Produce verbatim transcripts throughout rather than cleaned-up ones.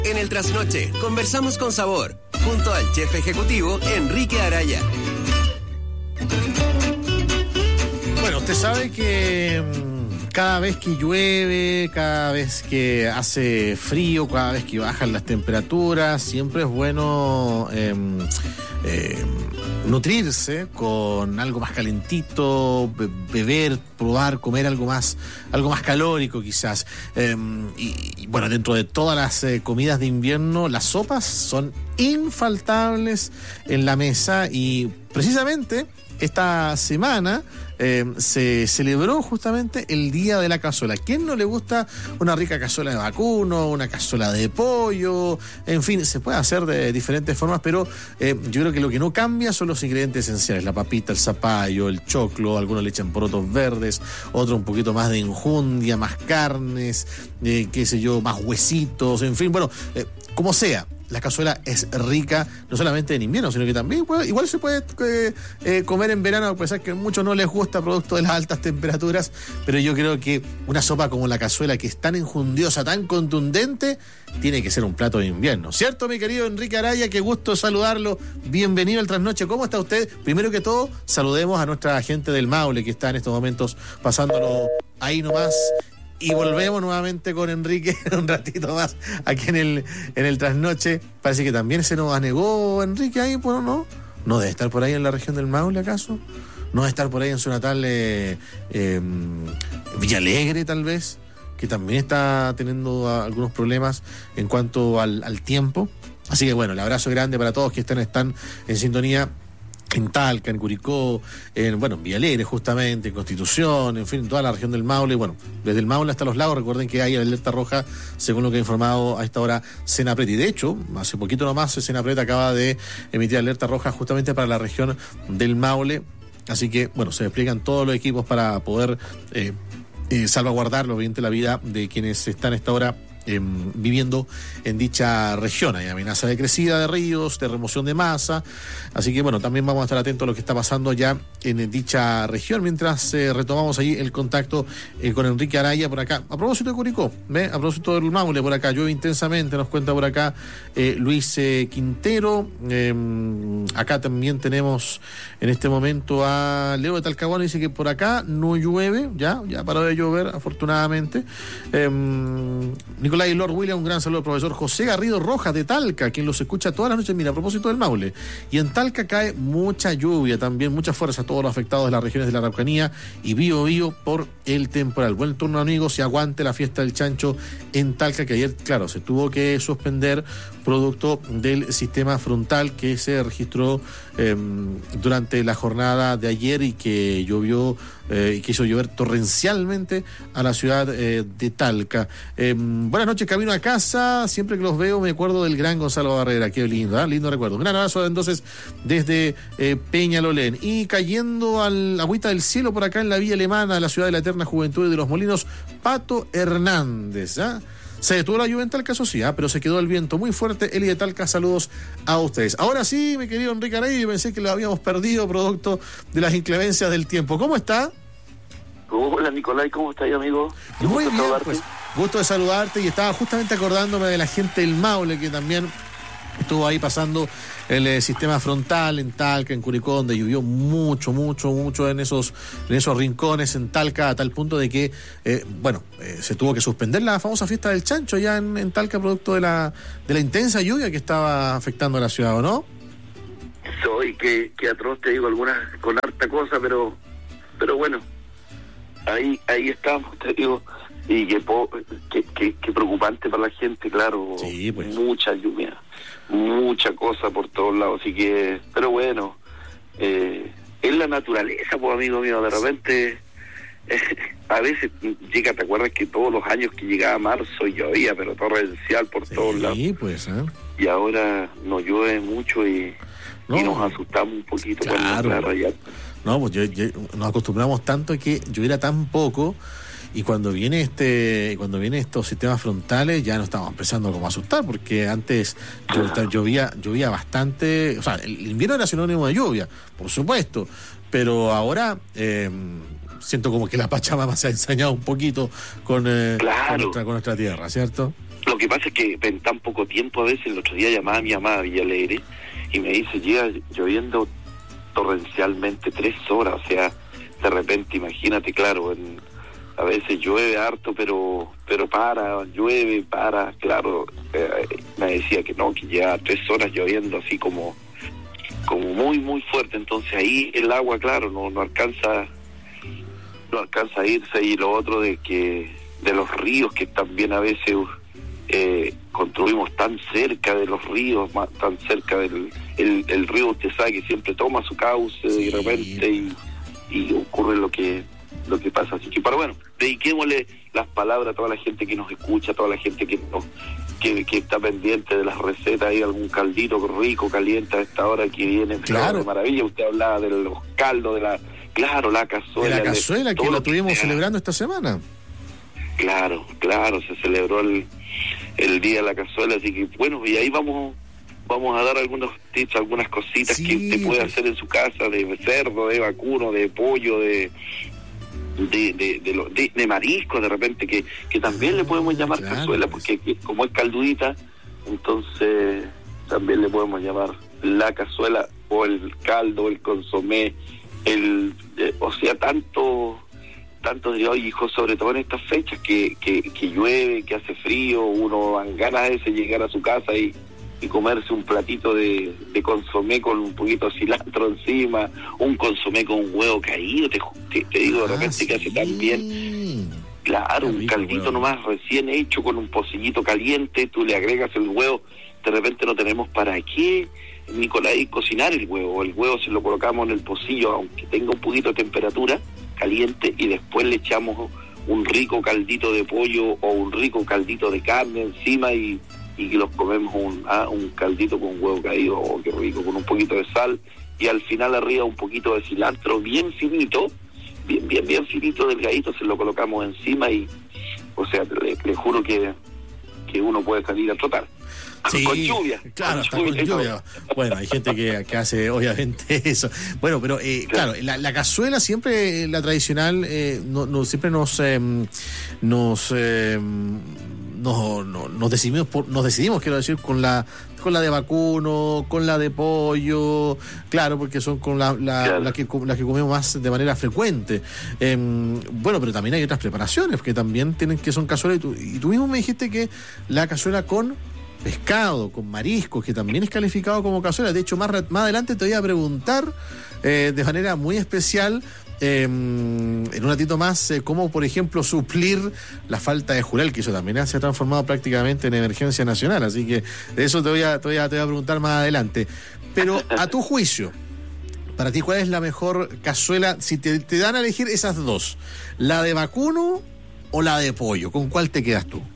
En el Trasnoche, conversamos con sabor, junto al chef ejecutivo Enrique Araya. Bueno, usted sabe que cada vez que llueve, cada vez que hace frío, cada vez que bajan las temperaturas, siempre es bueno eh, eh, nutrirse con algo más calentito, be- beber, probar, comer algo más, algo más calórico quizás. Eh, y, y bueno, dentro de todas las eh, comidas de invierno, las sopas son infaltables en la mesa y precisamente esta semana eh, se celebró justamente el Día de la Cazuela. ¿Quién no le gusta una rica cazuela de vacuno, una cazuela de pollo? En fin, se puede hacer de diferentes formas, pero eh, yo creo que lo que no cambia son los ingredientes esenciales. La papita, el zapallo, el choclo, algunos le echan porotos verdes, otros un poquito más de enjundia, más carnes, eh, qué sé yo, más huesitos, en fin, bueno, eh, como sea. La cazuela es rica, no solamente en invierno, sino que también pues, igual se puede eh, eh, comer en verano, a pesar que a muchos no les gusta producto de las altas temperaturas, pero yo creo que una sopa como la cazuela, que es tan enjundiosa, tan contundente, tiene que ser un plato de invierno. ¿Cierto, mi querido Enrique Araya? Qué gusto saludarlo. Bienvenido al Trasnoche. ¿Cómo está usted? Primero que todo, saludemos a nuestra gente del Maule, que está en estos momentos pasándolo ahí nomás. Y volvemos nuevamente con Enrique un ratito más aquí en el en el Trasnoche. Parece que también se nos anegó Enrique ahí, bueno, ¿no? ¿No debe estar por ahí en la región del Maule, acaso? ¿No debe estar por ahí en su natal eh, eh, Villalegre, tal vez? Que también está teniendo uh, algunos problemas en cuanto al, al tiempo. Así que bueno, el abrazo grande para todos que están, están en sintonía en Talca, en Curicó, en, bueno, en Villalegre justamente, en Constitución, en fin, en toda la región del Maule. Bueno, desde el Maule hasta los lagos, recuerden que hay alerta roja, según lo que ha informado a esta hora Senapred. Y de hecho, hace poquito nomás, Senapred acaba de emitir alerta roja justamente para la región del Maule. Así que, bueno, se despliegan todos los equipos para poder eh, eh, salvaguardar, obviamente, la vida de quienes están a esta hora Eh, viviendo en dicha región. Hay amenaza de crecida de ríos, de remoción de masa, así que bueno, también vamos a estar atentos a lo que está pasando ya en dicha región, mientras eh, retomamos ahí el contacto eh, con Enrique Araya por acá. A propósito de Curicó, ¿ve? A propósito del Maule por acá, llueve intensamente, nos cuenta por acá eh, Luis eh, Quintero. Eh, acá también tenemos en este momento a Leo de Talcahuano, dice que por acá no llueve, ya, ya paró de llover afortunadamente. Eh, Nicolás y Lord William, un gran saludo al profesor José Garrido Rojas de Talca, quien los escucha todas las noches. Mira, a propósito del Maule, y en Talca cae mucha lluvia también, mucha fuerza a todos los afectados de las regiones de la Araucanía y Bío Bío por el temporal. Buen turno, amigos, y aguante la fiesta del chancho en Talca, que ayer, claro, se tuvo que suspender producto del sistema frontal que se registró eh, durante la jornada de ayer y que llovió eh, y que hizo llover torrencialmente a la ciudad eh, de Talca. Eh, buenas noches, camino a casa. Siempre que los veo me acuerdo del gran Gonzalo Barrera. Qué lindo, ¿eh? Lindo recuerdo. Un gran abrazo entonces desde eh, Peñalolén. Y cayendo al agüita del cielo por acá en la Villa Alemana, la ciudad de la eterna juventud y de los molinos, Pato Hernández, ¿ah? ¿eh? Se detuvo la lluvia en Talca, eso sí, ¿eh? Pero se quedó el viento muy fuerte. Eli de Talca, saludos a ustedes. Ahora sí, mi querido Enrique Araya, pensé que lo habíamos perdido producto de las inclemencias del tiempo. ¿Cómo está? Hola, Nicolás, ¿cómo estás, amigo? Muy bien, pues, gusto de saludarte, y estaba justamente acordándome de la gente del Maule, que también estuvo ahí pasando el eh, sistema frontal en Talca, en Curicó, donde llovió mucho, mucho, mucho en esos, en esos rincones en Talca, a tal punto de que, eh, bueno, eh, se tuvo que suspender la famosa fiesta del chancho ya en, en Talca, producto de la, de la intensa lluvia que estaba afectando a la ciudad, ¿o no? Soy que, que atroz, te digo, algunas con harta cosa, pero pero bueno, ahí ahí estamos, te digo, y que, po, que, que, que preocupante para la gente, claro, sí, pues. Mucha lluvia, mucha cosa por todos lados, así que, pero bueno, eh, es la naturaleza, pues, amigo mío, de repente, eh, a veces llega, ¿te acuerdas que todos los años que llegaba marzo llovía, pero torrencial por sí, todos lados? Sí, pues, ¿eh? Y ahora no llueve mucho y, no, y nos asustamos un poquito, claro. Cuando rayar. No, pues yo, yo, nos acostumbramos tanto a que lloviera tan poco. Y cuando viene este, cuando viene estos sistemas frontales, ya nos estamos empezando como a asustar, porque antes claro. llovía, llovía bastante, o sea, el invierno era sinónimo de lluvia, por supuesto, pero ahora eh, siento como que la Pachamama se ha ensañado un poquito con, eh, claro. con, nuestra, con nuestra tierra, ¿cierto? Lo que pasa es que en tan poco tiempo, a veces, el otro día llamaba a mi mamá a Villa Alegre y me dice, llega lloviendo torrencialmente tres horas, o sea, de repente, imagínate, claro, en, a veces llueve harto, pero pero para, llueve, para, claro, eh, me decía que no, que ya tres horas lloviendo así como como muy, muy fuerte, entonces ahí el agua, claro, no, no alcanza no alcanza a irse, y lo otro de que de los ríos, que también a veces eh, construimos tan cerca de los ríos, más, tan cerca del el, el río, usted sabe que siempre toma su cauce, sí, de repente, y, y ocurre lo que lo que pasa, así que, pero bueno, dediquémosle las palabras a toda la gente que nos escucha, a toda la gente que nos que, que está pendiente de las recetas, hay algún caldito rico, caliente a esta hora que viene, claro, de maravilla. Usted hablaba de los caldos, de la, claro, la cazuela. De la cazuela, de, que la tuvimos que celebrando esta semana. Claro, claro, se celebró el, el día de la cazuela, así que bueno, y ahí vamos vamos a dar algunos tips, algunas cositas, sí, que usted puede hacer en su casa, de cerdo, de vacuno, de pollo, de de de de, lo, de, de marisco, de repente, que, que también le podemos llamar, claro, cazuela, porque como es caldudita, entonces también le podemos llamar la cazuela, o el caldo, el consomé, el eh, o sea, tanto tanto de hoy, hijo, sobre todo en estas fechas que, que, que llueve, que hace frío, uno dan ganas de ese llegar a su casa y, y comerse un platito de, de consomé con un poquito de cilantro encima, un consomé con un huevo caído, te, te, te digo, de repente, ah, sí, que hace tan bien. Claro, rico, un caldito, huevo, nomás recién hecho con un pocillito caliente, tú le agregas el huevo, de repente no tenemos para qué, Nicolás, cocinar el huevo, el huevo se lo colocamos en el pocillo, aunque tenga un poquito de temperatura caliente, y después le echamos un rico caldito de pollo o un rico caldito de carne encima, y y que los comemos un, ah, un caldito con huevo caído, oh, qué rico, con un poquito de sal, y al final arriba un poquito de cilantro bien finito, bien, bien, bien finito, delgadito, se lo colocamos encima, y, o sea, le, le juro que, que uno puede salir a trotar. Sí, con lluvia. Claro, con lluvia, con lluvia. Bueno, hay gente que, que hace obviamente eso. Bueno, pero eh, claro, la, la cazuela siempre, la tradicional, eh, no, no siempre nos eh, nos eh, nos, no, nos decidimos por, nos decidimos quiero decir con la con la de vacuno, con la de pollo, claro, porque son con la, la, claro, la que las que comemos más de manera frecuente. Eh, bueno, pero también hay otras preparaciones que también tienen, que son cazuelas, y tú, y tú mismo me dijiste que la cazuela con pescado, con mariscos, que también es calificado como cazuela. De hecho, más, más adelante te voy a preguntar eh, de manera muy especial, eh, en un ratito más, eh, cómo, por ejemplo, suplir la falta de jurel, que eso también se ha transformado prácticamente en emergencia nacional. Así que de eso te voy a, te voy a, te voy a preguntar más adelante. Pero a tu juicio, para ti, ¿cuál es la mejor cazuela? Si te, te dan a elegir esas dos, ¿la de vacuno o la de pollo? ¿Con cuál te quedas tú?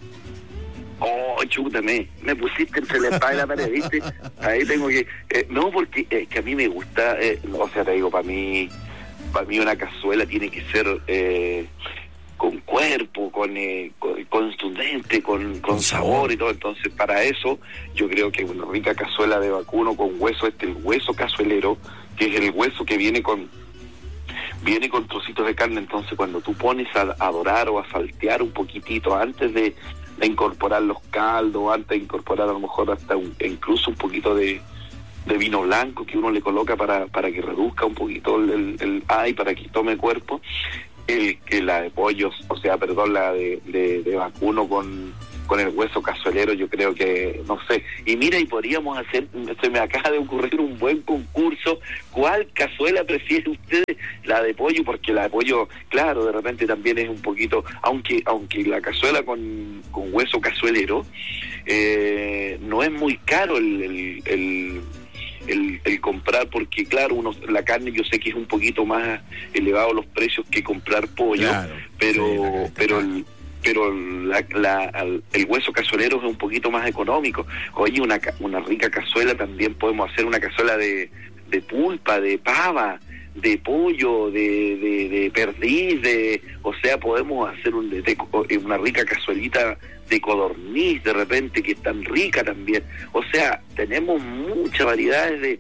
Oh, chútame, me pusiste entre la espada y la pared, ¿viste? Ahí tengo que... Eh, no, porque eh, que a mí me gusta, eh, o sea, te digo, para mí, para mí una cazuela tiene que ser eh, con cuerpo, con, eh, con contundente, con, con sabor y todo. Entonces, para eso, yo creo que una rica cazuela de vacuno con hueso, este, el hueso cazuelero, que es el hueso que viene con... viene con trocitos de carne. Entonces, cuando tú pones a, a dorar o a saltear un poquitito antes de... de incorporar los caldos, antes de incorporar a lo mejor hasta un, incluso un poquito de, de vino blanco que uno le coloca para para que reduzca un poquito el, el, el ay, para que tome cuerpo, el que la de pollos, o sea, perdón, la de, de, de vacuno con, con el hueso cazuelero, yo creo que, no sé, y mira, y podríamos hacer, se me acaba de ocurrir un buen concurso, ¿cuál cazuela prefiere usted? La de pollo, porque la de pollo, claro, de repente también es un poquito, aunque aunque la cazuela con, con hueso cazuelero, eh, no es muy caro el el, el el el comprar, porque claro, uno la carne yo sé que es un poquito más elevado los precios que comprar pollo, claro, pero sí, pero el pero la, la, el hueso cazuelero es un poquito más económico. Oye, una una rica cazuela, también podemos hacer una cazuela de, de pulpa, de pava, de pollo, de, de, de perdiz, de, o sea, podemos hacer un, de, de, una rica cazuelita de codorniz de repente, que es tan rica también. O sea, tenemos muchas variedades de,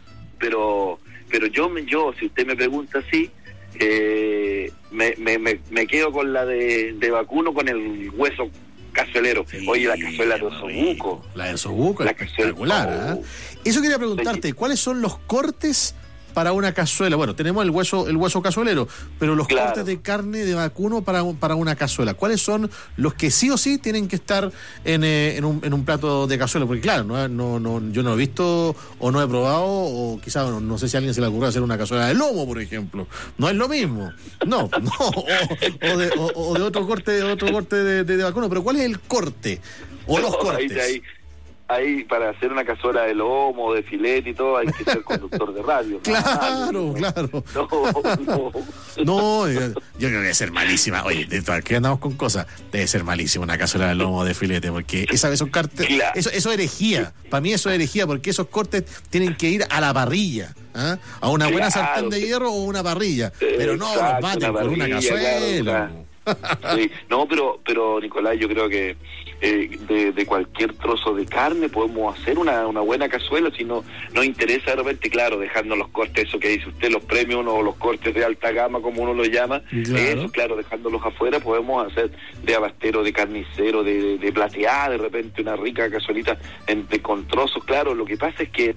pero pero yo, yo si usted me pregunta así, eh, me, me, me, me quedo con la de, de vacuno con el hueso cazueleros. Sí, Oye, la cazuela de osobuco. La de osobuco es espectacular, ¿eh? Oh. Eso quería preguntarte, ¿cuáles son los cortes para una cazuela? Bueno, tenemos el hueso el hueso cazuelero, pero los Claro. cortes de carne de vacuno para, para una cazuela, ¿cuáles son los que sí o sí tienen que estar en, eh, en, un, en un plato de cazuela? Porque claro, no, no, no, yo no he visto o no he probado, o quizás no, no sé si a alguien se le ocurrió hacer una cazuela de lomo, por ejemplo. No es lo mismo. No, no. O, o, de, o, o de otro corte, de otro corte de, de, de vacuno. Pero ¿cuál es el corte? O los No, cortes. ahí, ahí, ahí, para hacer una cazuela de lomo, de filete y todo, hay que ser conductor de radio. Claro, no, claro. No, no. No, yo, yo creo que debe ser malísima. Oye, de todas, ¿qué andamos con cosas? Debe ser malísima una cazuela de lomo de filete, porque esa vez son cortes. Claro. Eso, eso es herejía. Para mí eso es herejía, porque esos cortes tienen que ir a la parrilla, ¿ah? A una buena Claro, sartén de sí. hierro o una parrilla. Pero no los Exacto, baten una con una parrilla, cazuela. claro, Sí, no, pero, pero Nicolás, yo creo que eh, de, de cualquier trozo de carne podemos hacer una, una buena cazuela. Si no nos interesa de repente, claro, dejando los cortes, eso que dice usted, los premium o los cortes de alta gama, como uno lo llama, Claro. eso, claro, dejándolos afuera, podemos hacer de abastero, de carnicero, de, de, de plateada, de repente una rica cazuelita en, de, con trozos. Claro, lo que pasa es que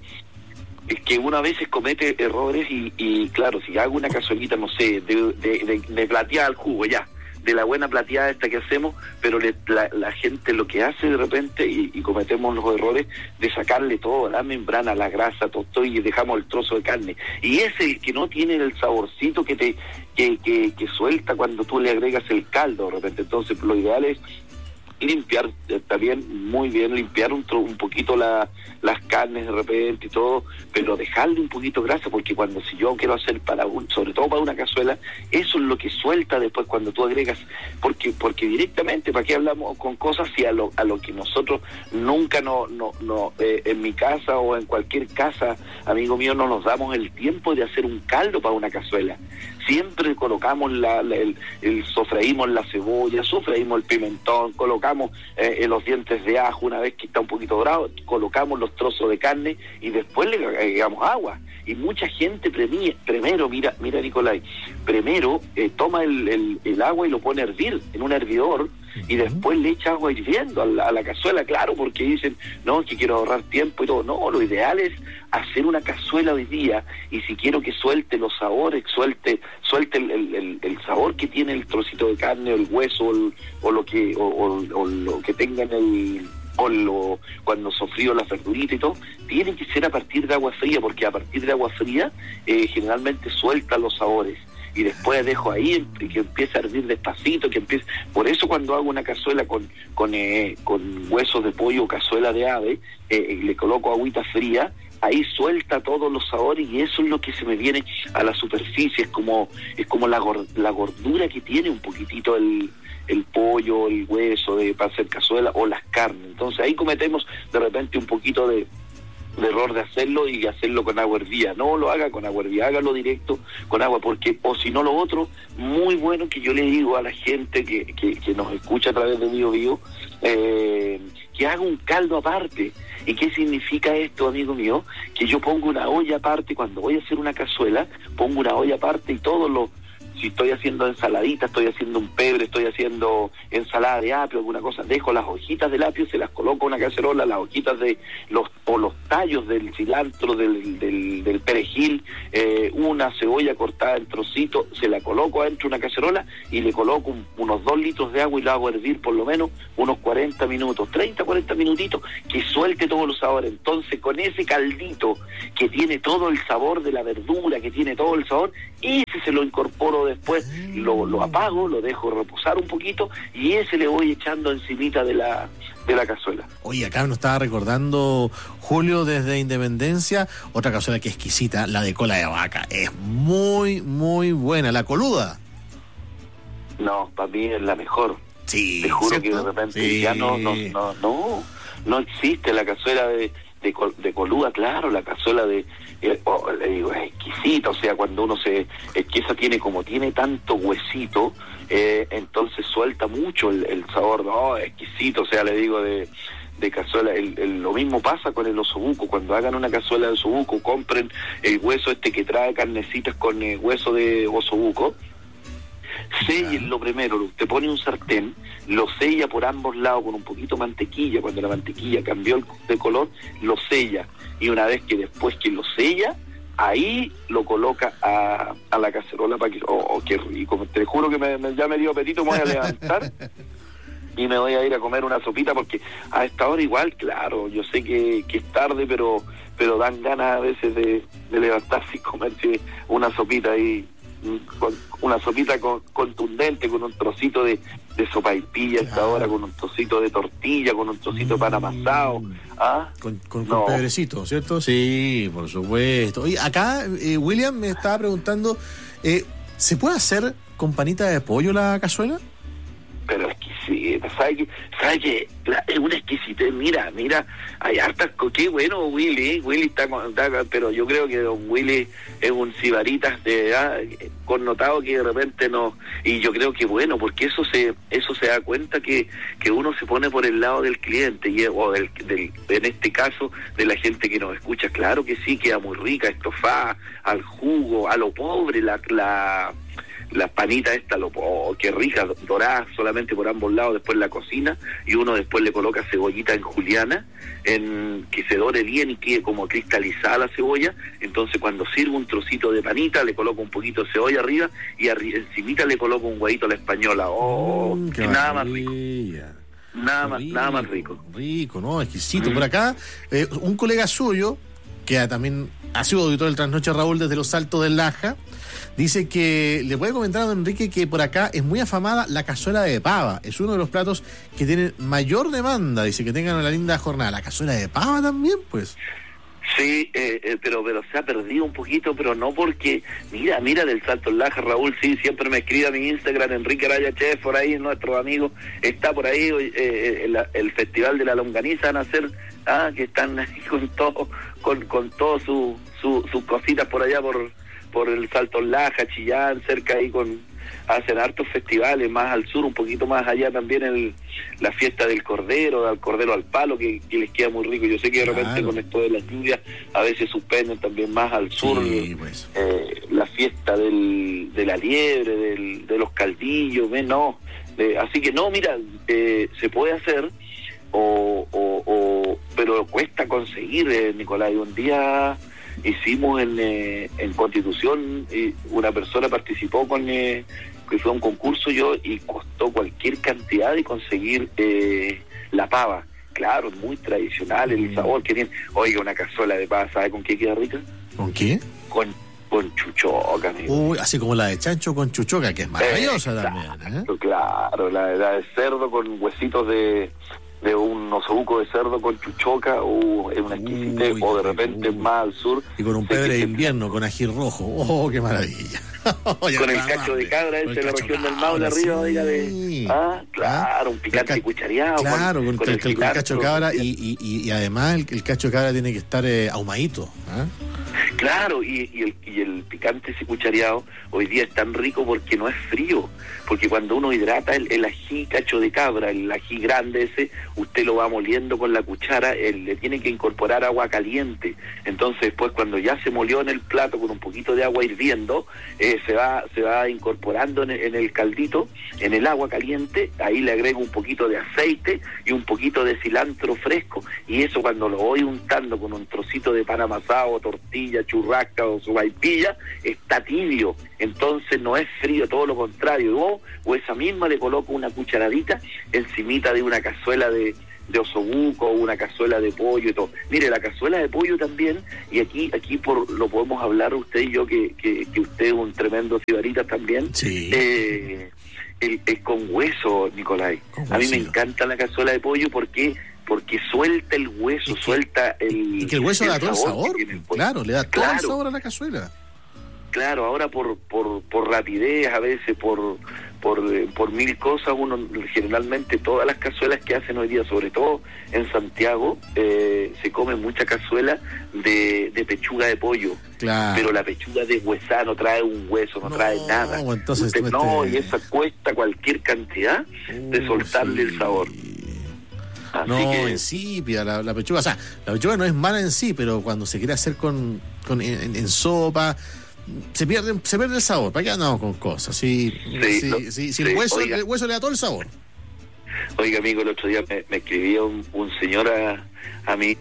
es que uno a veces comete errores y, y claro, si hago una cazuelita, no sé, de, de, de, de plateada al jugo, ya, de la buena plateada esta que hacemos, pero le, la, la gente lo que hace de repente, y, y cometemos los errores de sacarle todo, la membrana, la grasa, todo, y dejamos el trozo de carne. Y ese que no tiene el saborcito que te que, que, que suelta cuando tú le agregas el caldo de repente. Entonces, lo ideal es limpiar eh, también muy bien, limpiar un, tro, un poquito la, las carnes de repente y todo, pero dejarle un poquito grasa, porque cuando si yo quiero hacer para un, sobre todo para una cazuela, eso es lo que suelta después cuando tú agregas, porque porque directamente, ¿para qué hablamos con cosas si a lo a lo que nosotros nunca no no no eh, en mi casa o en cualquier casa, amigo mío, no nos damos el tiempo de hacer un caldo para una cazuela? Siempre colocamos la, la el, el sofreímos la cebolla, sofreímos el pimentón, colocamos eh, los dientes de ajo, una vez que está un poquito dorado, colocamos los trozos de carne y después le agregamos agua. Y mucha gente premie, primero, mira, mira Nicolás, primero eh, toma el, el, el agua y lo pone a hervir en un hervidor, y después le echa agua hirviendo a la, a la cazuela, claro, porque dicen, no, que quiero ahorrar tiempo y todo. No, lo ideal es hacer una cazuela hoy día, y si quiero que suelte los sabores, suelte suelte el, el, el, el sabor que tiene el trocito de carne, o el hueso, o, el, o lo que o, o, o lo que tenga en el... o lo, cuando sofrío la verdurita y todo, tiene que ser a partir de agua fría, porque a partir de agua fría eh, generalmente suelta los sabores, y después dejo ahí y que empiece a hervir despacito, que empiece. Por eso cuando hago una cazuela con con eh, con huesos de pollo o cazuela de ave, eh, le coloco agüita fría, ahí suelta todos los sabores, y eso es lo que se me viene a la superficie. Es como es como la, gor, la gordura que tiene un poquitito el el pollo, el hueso de para hacer cazuela, o las carnes. Entonces ahí cometemos de repente un poquito de, de error de hacerlo y hacerlo con agua hervida. No lo haga con agua hervida, hágalo directo con agua, porque, o si no, lo otro, muy bueno que yo le digo a la gente que, que, que nos escucha a través de Bio Bio, eh, que haga un caldo aparte. ¿Y qué significa esto, amigo mío? Que yo pongo una olla aparte, cuando voy a hacer una cazuela, pongo una olla aparte, y todos los, si estoy haciendo ensaladita, estoy haciendo un pebre, estoy haciendo ensalada de apio, alguna cosa, dejo las hojitas del apio, se las coloco en una cacerola, las hojitas de los o los tallos del cilantro, del, del, del perejil, eh, una cebolla cortada en trocitos, se la coloco adentro de una cacerola y le coloco un, unos dos litros de agua y la hago hervir por lo menos unos cuarenta minutos, treinta, cuarenta minutitos, que suelte todos los sabores. Entonces, con ese caldito que tiene todo el sabor de la verdura, que tiene todo el sabor, ese se lo incorporo después, lo, lo apago, lo dejo reposar un poquito, y ese le voy echando encimita de la de la cazuela. Oye, acá nos estaba recordando Julio desde Independencia, otra cazuela que es exquisita, la de cola de vaca. Es muy, muy buena. ¿La coluda? No, para mí es la mejor. Sí, te juro, ¿cierto? que de repente Sí. ya no, no, no, no, no existe la cazuela de, de, col, de coluda, claro, la cazuela de, eh, oh, le digo, es exquisita, o sea, cuando uno se, es que esa tiene, como tiene tanto huesito, eh, entonces suelta mucho el, el sabor, no, exquisito, o sea, le digo, de, de cazuela, el, el, lo mismo pasa con el osobuco. Cuando hagan una cazuela de osobuco, compren el hueso este que trae carnecitas con eh, hueso de osobuco, Selle lo primero, usted pone un sartén, lo sella por ambos lados con un poquito de mantequilla, cuando la mantequilla cambió de color, lo sella, y una vez que después que lo sella, ahí lo coloca a, a la cacerola para que, oh, oh, qué rico, te juro que me, me, ya me dio apetito, me voy a levantar y me voy a ir a comer una sopita, porque a esta hora igual, claro, yo sé que, que es tarde, pero pero dan ganas a veces de, de levantarse y comerse una sopita ahí, con, una sopita con, contundente, con un trocito de, de sopaipilla a esta claro. hora, con un trocito de tortilla, con un trocito de pan amasado, ¿ah? Con, con, No. con pebrecito, ¿cierto? Sí, por supuesto. Oye, acá eh, William me estaba preguntando, eh, ¿se puede hacer con panita de pollo la cazuela? Pero exquisita, ¿sabes qué? ¿Sabes qué? La, es una exquisitez, mira, mira, hay hartas, co- qué bueno Willy, Willy está, con- está, pero yo creo que don Willy es un sibaritas de, ah, connotado que de repente no, y yo creo que bueno, porque eso se eso se da cuenta que, que uno se pone por el lado del cliente, y, o del, del, en este caso, de la gente que nos escucha, claro que sí, queda muy rica, estofada, al jugo, a lo pobre, la... la las panitas esta, lo, oh, qué rica, dorada solamente por ambos lados, después la cocina, y uno después le coloca cebollita en juliana, en que se dore bien y quede como cristalizada la cebolla. Entonces cuando sirvo un trocito de panita, le coloco un poquito de cebolla arriba, y arri- encimita le coloco un huevito a la española. Oh, Mm, qué nada más rico, maravilla. nada más, Rico, nada más rico. Rico, ¿no? Exquisito. Mm. Por acá, eh, un colega suyo, que también ha sido auditor del Trasnoche Raúl desde los Altos del Laja, dice que le puede comentar a don Enrique que por acá es muy afamada la cazuela de pava. Es uno de los platos que tienen mayor demanda. Dice que tengan una linda jornada. La cazuela de pava también, pues. Sí, eh, eh, pero pero se ha perdido un poquito, pero no porque, mira, mira del Salto del Laja, Raúl, sí, siempre me escribe a mi Instagram, Enrique Araya Chef, por ahí, nuestro amigo, está por ahí, eh, el, el Festival de la Longaniza van a hacer, ah, que están ahí con todo, con, con todo su, su, sus cositas por allá, por, por el Salto del Laja, Chillán, cerca ahí con... hacen hartos festivales, más al sur, un poquito más allá también el, la fiesta del cordero, del cordero al palo, que, que les queda muy rico. Yo sé que de repente Claro. con esto de las lluvias a veces suspenden también más al sur, Sí, pues. eh, la fiesta del, de la liebre, del, de los caldillos, ¿ves? No, eh, así que no, mira, eh, se puede hacer, o, o, o pero cuesta conseguir, eh, Nicolás. Un día hicimos en, eh, en Constitución, eh, una persona participó con eh, que fue un concurso yo, y costó cualquier cantidad de conseguir eh, la pava. Claro, muy tradicional el Mm. sabor que tiene. Oiga, una cazuela de pava, ¿sabe con qué queda rica? ¿Con qué? Con, con chuchoca, amigo. Uy, así como la de chancho con chuchoca, que es maravillosa también, ¿eh? Exacto, claro, la, la de cerdo con huesitos de, de un osobuco de cerdo con chuchoca, uh, es una exquisitez. Uy, O de qué repente rico. más al sur. Y con un sé pebre que de se- invierno, con ají rojo. ¡Oh, qué maravilla! Ya Con el está cacho de hambre. cabra Con ese el de la cacho región del cabra, Maule arriba, sí. oiga, de... Ah, claro, un picante El ca- cuchareado. Claro, con, con el, el con el cacho de cilantro, cabra, sí. y, y, y además el, el cacho de cabra tiene que estar eh, ahumadito. ¿eh? Claro, y, y, el, y el picante ese cuchareado hoy día es tan rico porque no es frío, porque cuando uno hidrata el, el ají cacho de cabra, el ají grande ese, usted lo va moliendo con la cuchara, él le tiene que incorporar agua caliente. Entonces después, cuando ya se molió en el plato con un poquito de agua hirviendo, eh, se va se va incorporando en el, en el caldito, en el agua caliente, ahí le agrego un poquito de aceite y un poquito de cilantro fresco, y eso cuando lo voy untando con un trocito de pan amasado, tortilla, churrasca o sopaipilla, está tibio, entonces no es frío, todo lo contrario. O, o esa misma le coloco una cucharadita encimita de una cazuela de de osobuco, una cazuela de pollo y todo. Mire, la cazuela de pollo también, y aquí aquí por lo podemos hablar usted y yo, que, que, que usted es un tremendo cibarita también. Sí. Eh, el, el con hueso, Nicolai. Con A mí me huesito. encanta la cazuela de pollo porque porque suelta el hueso, Y que- suelta el Y que el hueso da todo el que sabor. tiene el pollo. Claro, le da todo el Claro. sabor a la cazuela. Claro, ahora por por por rapidez, a veces por por eh, por mil cosas, uno generalmente todas las cazuelas que hacen hoy día, sobre todo en Santiago, eh, se come mucha cazuela de, de pechuga de pollo, Claro. pero la pechuga de huesá no trae un hueso, no, No, trae nada. entonces Usted, tú no, este- y esa cuesta cualquier cantidad de Uh, soltarle sí. el sabor. Así No, que insípida la, la pechuga. O sea, la pechuga no es mala en sí, pero cuando se quiere hacer con, con en, en sopa, se pierde, se pierde el sabor. ¿Para qué andamos con cosas? Si, Sí, si, no, si, si sí, el, hueso, oiga. el hueso le da todo el sabor. Oiga, amigo, el otro día me, me escribía un, un señor a, a mí.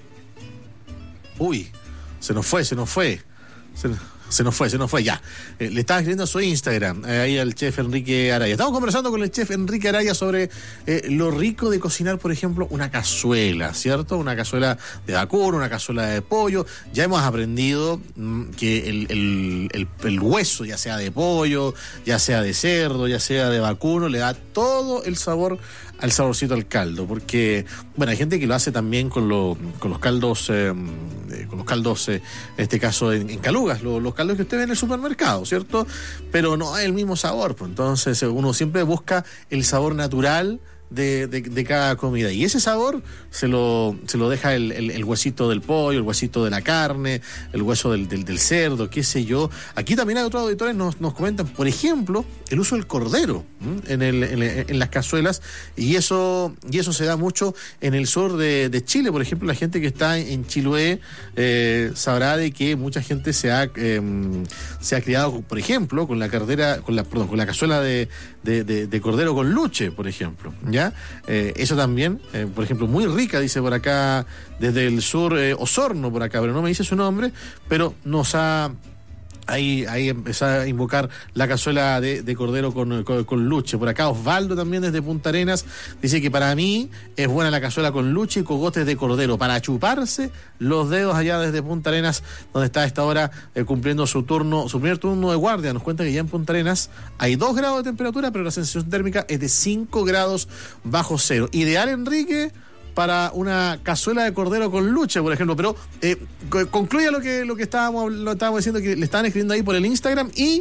Uy, se nos fue, se nos fue. Se, se nos fue, se nos fue, ya. Eh, le estaba escribiendo a su Instagram, eh, ahí al chef Enrique Araya. Estamos conversando con el chef Enrique Araya sobre eh, lo rico de cocinar, por ejemplo, una cazuela, ¿cierto? Una cazuela de vacuno, una cazuela de pollo. Ya hemos aprendido mm, que el, el, el, el hueso, ya sea de pollo, ya sea de cerdo, ya sea de vacuno, le da todo el sabor al saborcito al caldo, porque bueno, hay gente que lo hace también con, lo, con los caldos eh, eh, con los caldos eh, en este caso en, en calugas, lo, los caldos que usted ve en el supermercado, ¿cierto? Pero no hay el mismo sabor, pues entonces uno siempre busca el sabor natural de, de, de cada comida, y ese sabor se lo, se lo deja el, el, el huesito del pollo, el huesito de la carne, el hueso del, del, del cerdo, qué sé yo. Aquí también hay otros auditores nos, nos comentan, por ejemplo, el uso del cordero en, el, en, en las cazuelas, y eso y eso se da mucho en el sur de, de Chile. Por ejemplo, la gente que está en Chiloé eh, sabrá de que mucha gente se ha eh, se ha criado, por ejemplo, con la cardera, con la perdón, con la cazuela de, de, de, de cordero con luche, por ejemplo, ¿ya? Eh, eso también, eh, por ejemplo, muy rica, dice por acá, desde el sur, eh, Osorno, por acá, pero no me dice su nombre, pero nos ha... Ahí, ahí empezó a invocar la cazuela de, de cordero con, con, con luche. Por acá Osvaldo también desde Punta Arenas dice que para mí es buena la cazuela con luche y cogotes de cordero para chuparse los dedos allá desde Punta Arenas, donde está a esta hora eh, cumpliendo su turno, su primer turno de guardia. Nos cuenta que ya en Punta Arenas hay dos grados de temperatura, pero la sensación térmica es de cinco grados bajo cero. Ideal, Enrique, para una cazuela de cordero con luche, por ejemplo. Pero eh, concluya lo que lo que estábamos lo estábamos diciendo, que le estaban escribiendo ahí por el Instagram. Y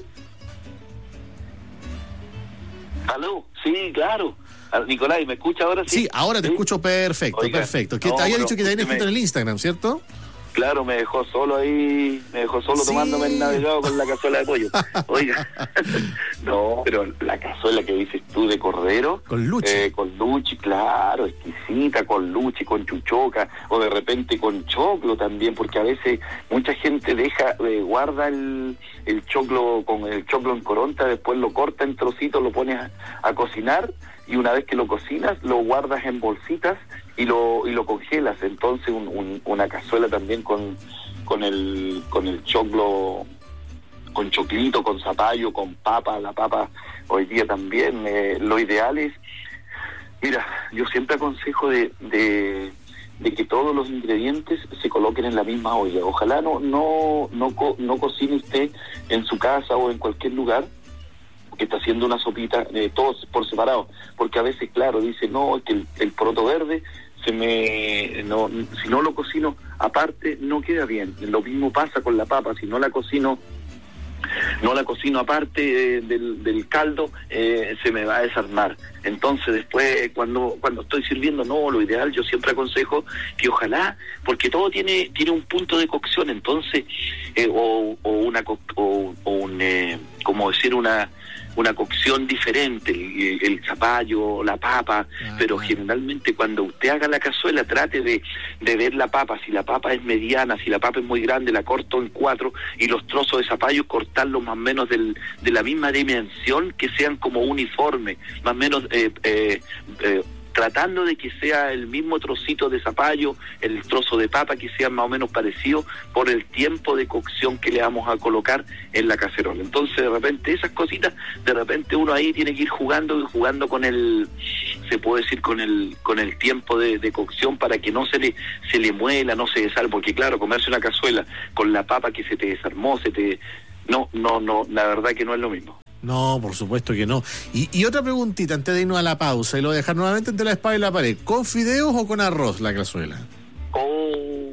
¿Aló? Sí, claro. Nicolás, ¿me escucha ahora? Sí, sí, ahora te ¿Sí? escucho perfecto. Oiga, perfecto. Que no, te había pero dicho que te habían usted escrito me- en el Instagram, ¿cierto? Claro, me dejó solo ahí, me dejó solo Sí. tomándome el navegado con la cazuela de pollo. Oiga, no, pero la cazuela que dices tú de cordero, Con luche. eh, con luche, claro, exquisita, con luche, con chuchoca, o de repente con choclo también, porque a veces mucha gente deja, eh, guarda el, el choclo con el choclo en coronta, después lo corta en trocitos, lo pones a, a cocinar, y una vez que lo cocinas, lo guardas en bolsitas y lo y lo congelas. Entonces un, un, una cazuela también con con el con el choclo, con choclito, con zapallo, con papa. La papa hoy día también, eh, lo ideal es, mira, yo siempre aconsejo de, de de que todos los ingredientes se coloquen en la misma olla. Ojalá no no no co- no cocine usted en su casa o en cualquier lugar que está haciendo una sopita, eh, todos por separado, porque a veces, claro, dice, no, es que el, el poroto verde se me no si no lo cocino aparte no queda bien. Lo mismo pasa con la papa, si no la cocino no la cocino aparte eh, del, del caldo, eh, se me va a desarmar. Entonces después cuando cuando estoy sirviendo, no, lo ideal, yo siempre aconsejo que ojalá, porque todo tiene tiene un punto de cocción, entonces eh, o, o una co- o, o un eh, como decir una una cocción diferente, el, el zapallo, la papa, Ah, pero claro. generalmente cuando usted haga la cazuela trate de, de ver la papa. Si la papa es mediana, si la papa es muy grande, la corto en cuatro, y los trozos de zapallo cortarlos más o menos del, de la misma dimensión, que sean como uniforme, más o menos eh, eh, eh, tratando de que sea el mismo trocito de zapallo, el trozo de papa, que sea más o menos parecido por el tiempo de cocción que le vamos a colocar en la cacerola. Entonces, de repente, esas cositas, de repente uno ahí tiene que ir jugando y jugando con el, se puede decir, con el con el tiempo de, de cocción, para que no se le se le muela, no se desarme, porque claro, comerse una cazuela con la papa que se te desarmó, se te... No, no, no, la verdad que no es lo mismo. No, por supuesto que no. Y, y otra preguntita antes de irnos a la pausa y lo voy a dejar nuevamente entre la espada y la pared. ¿Con fideos o con arroz la cazuela? Oh,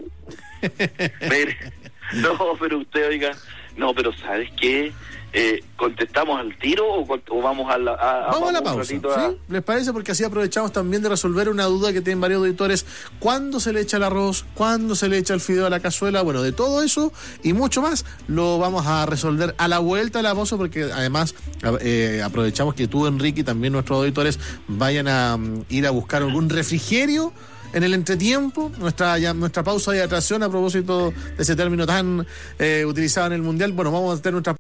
mire, no, pero usted, oiga, no, pero ¿sabes qué? Eh, ¿Contestamos al tiro o, con- o vamos a la a, Vamos a la un pausa, ratito a- ¿sí? ¿Les parece? Porque así aprovechamos también de resolver una duda que tienen varios auditores. ¿Cuándo se le echa el arroz? ¿Cuándo se le echa el fideo a la cazuela? Bueno, de todo eso y mucho más lo vamos a resolver a la vuelta de la pausa, porque además eh, aprovechamos que tú, Enrique, y también nuestros auditores vayan a um, ir a buscar algún refrigerio en el entretiempo, nuestra ya, nuestra pausa de atracción a propósito de ese término tan eh, utilizado en el Mundial. Bueno, vamos a tener nuestra